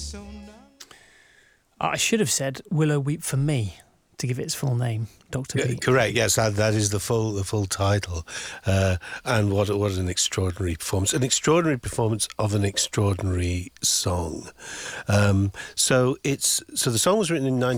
I should have said Willow Weep for Me to give it its full name, Dr. V. Correct, yes, that is the full title. And what an extraordinary performance. An extraordinary performance of an extraordinary song. So the song was written in